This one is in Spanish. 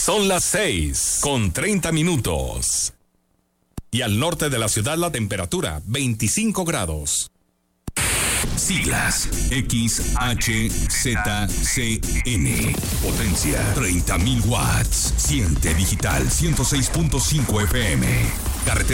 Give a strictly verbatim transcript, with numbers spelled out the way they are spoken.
Son las seis con treinta minutos. Y al norte de la ciudad la temperatura veinticinco grados. Siglas X H Z C N. Potencia treinta mil watts. Siente digital ciento seis punto cinco F M. Carretera